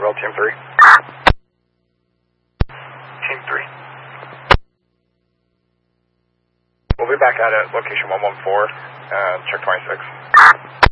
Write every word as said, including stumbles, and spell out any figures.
Centerville, Team three. Team three. We'll be back out at location one one four, and check twenty-six.